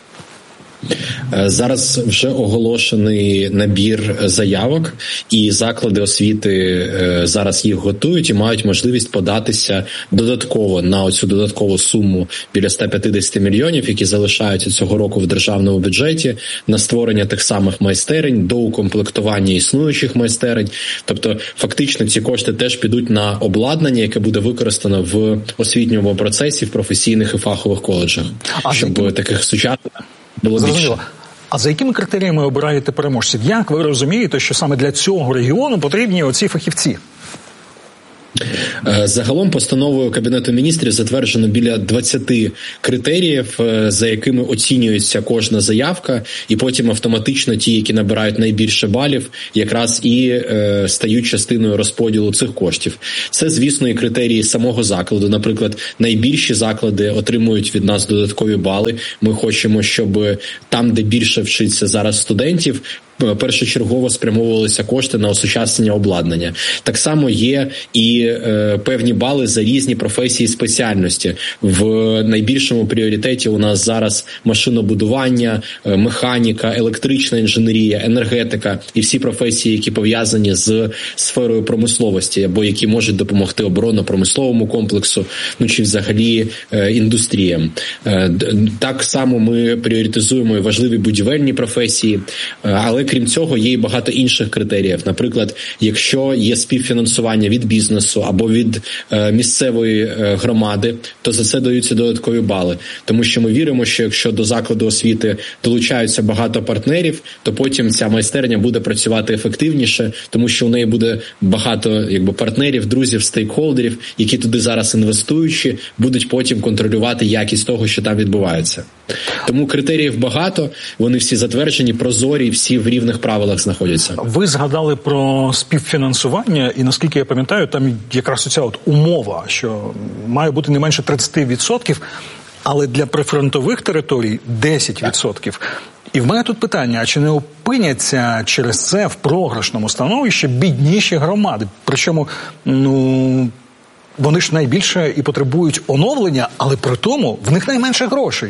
Зараз вже оголошений набір заявок, і заклади освіти зараз їх готують і мають можливість податися додатково на оцю додаткову суму біля сто п'ятдесят мільйонів, які залишаються цього року в державному бюджеті, на створення тих самих майстерень, доукомплектування існуючих майстерень. Тобто, фактично, ці кошти теж підуть на обладнання, яке буде використано в освітньому процесі в професійних і фахових коледжах, а щоб які... таких сучасних було більше. А за якими критеріями обираєте переможців? Як ви розумієте, що саме для цього регіону потрібні оці фахівці? Загалом постановою Кабінету міністрів затверджено біля двадцяти критеріїв, за якими оцінюється кожна заявка, і потім автоматично ті, які набирають найбільше балів, якраз і е, стають частиною розподілу цих коштів. Це, звісно, і критерії самого закладу. Наприклад, найбільші заклади отримують від нас додаткові бали. Ми хочемо, щоб там, де більше вчиться зараз студентів, першочергово спрямовувалися кошти на осучаснення обладнання. Так само є і е, певні бали за різні професії і спеціальності. В найбільшому пріоритеті у нас зараз машинобудування, е, механіка, електрична інженерія, енергетика і всі професії, які пов'язані з сферою промисловості або які можуть допомогти оборонно-промисловому комплексу, ну чи взагалі е, індустріям. Е, так само ми пріоритизуємо і важливі будівельні професії, е, але крім цього, є і багато інших критеріїв. Наприклад, якщо є співфінансування від бізнесу або від е, місцевої е, громади, то за це даються додаткові бали. Тому що ми віримо, що якщо до закладу освіти долучаються багато партнерів, то потім ця майстерня буде працювати ефективніше, тому що у неї буде багато якби партнерів, друзів, стейкхолдерів, які туди зараз інвестуючи, будуть потім контролювати якість того, що там відбувається. Тому критеріїв багато, вони всі затверджені, прозорі, всі в рівних правилах знаходяться. Ви згадали про співфінансування, і наскільки я пам'ятаю, там якраз оця от умова, що має бути не менше тридцять відсотків, але для прифронтових територій десять відсотків. І в мене тут питання, а чи не опиняться через це в програшному становищі бідніші громади? Причому, ну, вони ж найбільше і потребують оновлення, але при тому в них найменше грошей.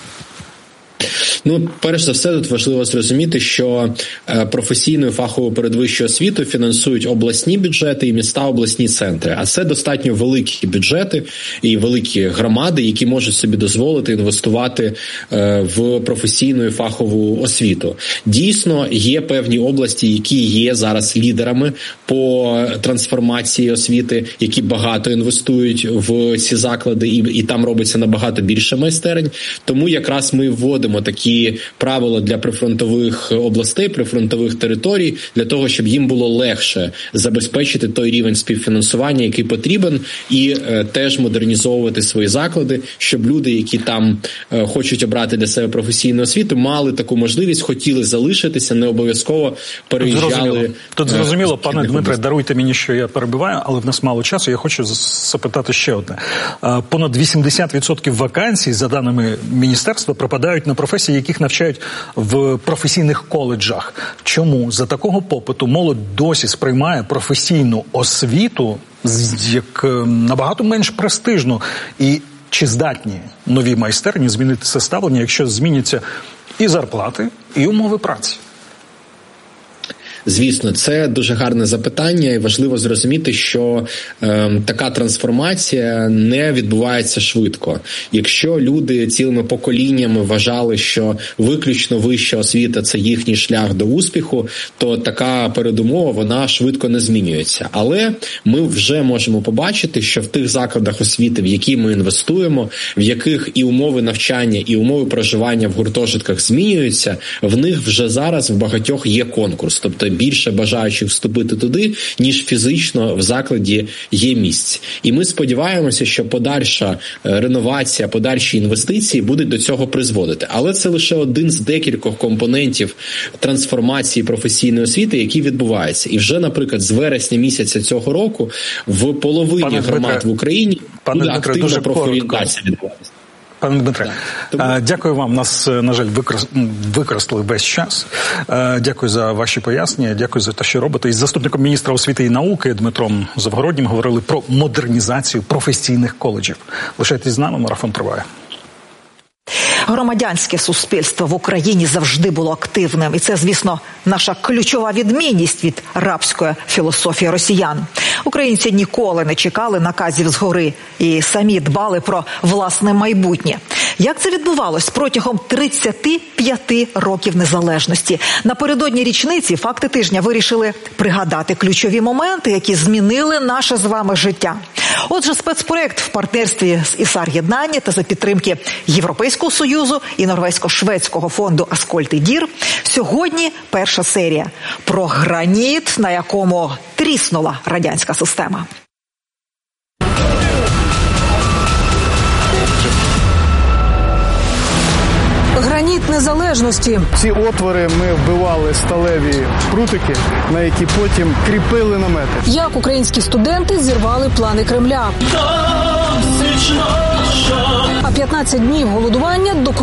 Ну, перш за все, тут важливо зрозуміти, що професійну фахову передвищу освіту фінансують обласні бюджети і міста, обласні центри. А це достатньо великі бюджети і великі громади, які можуть собі дозволити інвестувати в професійну і фахову освіту. Дійсно, є певні області, які є зараз лідерами по трансформації освіти, які багато інвестують в ці заклади, і, і там робиться набагато більше майстерень. Тому якраз ми вводимо такі правила для прифронтових областей, прифронтових територій, для того, щоб їм було легше забезпечити той рівень співфінансування, який потрібен, і е, теж модернізовувати свої заклади, щоб люди, які там е, хочуть обрати для себе професійну освіту, мали таку можливість, хотіли залишитися, не обов'язково переїжджали. Тут зрозуміло, Тут зрозуміло е, пане Дмитре, даруйте мені, що я перебиваю, але в нас мало часу, я хочу запитати ще одне. Понад вісімдесят відсотків вакансій, за даними міністерства, припадають на професії, яких навчають в професійних коледжах. Чому за такого попиту молодь досі сприймає професійну освіту як набагато менш престижну? І чи здатні нові майстерні змінити це ставлення, якщо зміняться і зарплати, і умови праці? Звісно, це дуже гарне запитання, і важливо зрозуміти, що е, така трансформація не відбувається швидко. Якщо люди цілими поколіннями вважали, що виключно вища освіта – це їхній шлях до успіху, то така передумова, вона швидко не змінюється. Але ми вже можемо побачити, що в тих закладах освіти, в які ми інвестуємо, в яких і умови навчання, і умови проживання в гуртожитках змінюються, в них вже зараз в багатьох є конкурс. Тобто більше бажаючих вступити туди, ніж фізично в закладі є місць. І ми сподіваємося, що подальша реновація, подальші інвестиції будуть до цього призводити. Але це лише один з декількох компонентів трансформації професійної освіти, які відбуваються. І вже, наприклад, з вересня місяця цього року в половині пане громад Дмитре, в Україні буде Дмитре, активна профорієнтація відбуватися. Пане Дмитре, Тому... дякую вам. Нас, на жаль, використали весь час. Дякую за ваші пояснення, дякую за те, що робите. Із заступником міністра освіти і науки Дмитром Завгороднім говорили про модернізацію професійних коледжів. Лишайтесь з нами, марафон триває. Громадянське суспільство в Україні завжди було активним. І це, звісно, наша ключова відмінність від рабської філософії росіян. Українці ніколи не чекали наказів згори і самі дбали про власне майбутнє. Як це відбувалось протягом тридцяти п'яти років незалежності? Напередодні річниці «Факти тижня» вирішили пригадати ключові моменти, які змінили наше з вами життя. Отже, спецпроект в партнерстві з ІСАР-єднання та за підтримки Європейського Союзу і Норвезько-Шведського фонду «Аскольд і Дір». Сьогодні перша серія про граніт, на якому тріснула радянська система. Граніт незалежності. Ці отвори ми вбивали сталеві прутики, на які потім кріпили намети. Як українські студенти зірвали плани Кремля. А п'ятнадцять днів голодування до